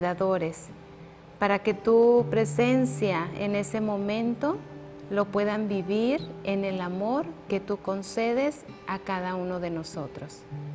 cuidadores, para que tu presencia en ese momento lo puedan vivir en el amor que tú concedes a cada uno de nosotros.